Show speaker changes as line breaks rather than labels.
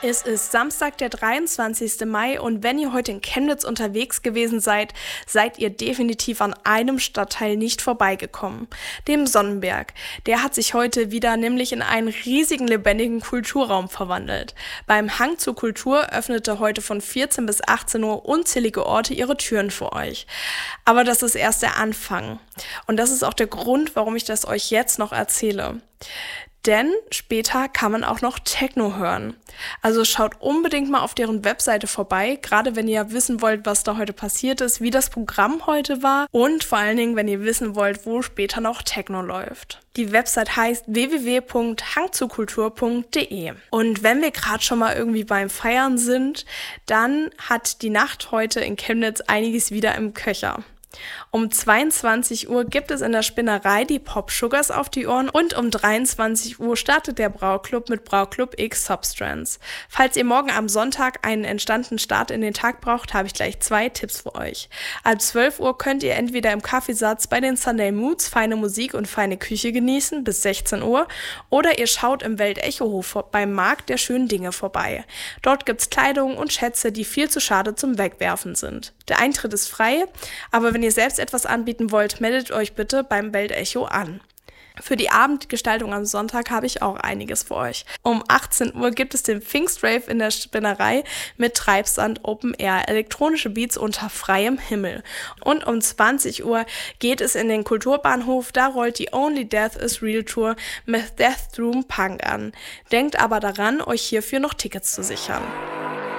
Es ist Samstag, der 23. Mai und wenn ihr heute in Chemnitz unterwegs gewesen seid, seid ihr definitiv an einem Stadtteil nicht vorbeigekommen, dem Sonnenberg. Der hat sich heute wieder nämlich in einen riesigen, lebendigen Kulturraum verwandelt. Beim Hang zur Kultur öffnete heute von 14 bis 18 Uhr unzählige Orte ihre Türen für euch. Aber das ist erst der Anfang. Und das ist auch der Grund, warum ich das euch jetzt noch erzähle. Denn später kann man auch noch Techno hören. Also schaut unbedingt mal auf deren Webseite vorbei, gerade wenn ihr wissen wollt, was da heute passiert ist, wie das Programm heute war und vor allen Dingen, wenn ihr wissen wollt, wo später noch Techno läuft. Die Website heißt www.hangzukultur.de. Und wenn wir gerade schon mal irgendwie beim Feiern sind, dann hat die Nacht heute in Chemnitz einiges wieder im Köcher. Um 22 Uhr gibt es in der Spinnerei die Pop Sugars auf die Ohren und um 23 Uhr startet der Brauclub mit Brauclub X Substance. Falls ihr morgen am Sonntag einen entspannten Start in den Tag braucht, habe ich gleich 2 Tipps für euch. Ab 12 Uhr könnt ihr entweder im Kaffeesatz bei den Sunday Moods feine Musik und feine Küche genießen bis 16 Uhr oder ihr schaut im Welt-Echo-Hof beim Markt der schönen Dinge vorbei. Dort gibt's Kleidung und Schätze, die viel zu schade zum Wegwerfen sind. Der Eintritt ist frei, aber wenn ihr selbst etwas anbieten wollt, meldet euch bitte beim Welt-Echo an. Für die Abendgestaltung am Sonntag habe ich auch einiges für euch. Um 18 Uhr gibt es den Pfingstrave in der Spinnerei mit Treibsand Open Air, elektronische Beats unter freiem Himmel. Und um 20 Uhr geht es in den Kulturbahnhof, da rollt die Only Death is Real Tour mit Death Room Punk an. Denkt aber daran, euch hierfür noch Tickets zu sichern.